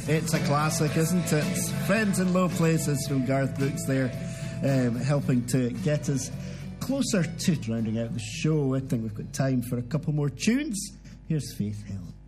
It's a classic, isn't it? Friends in Low Places from Garth Brooks there, helping to get us closer to rounding out the show. I think we've got time for a couple more tunes. Here's Faith Hill.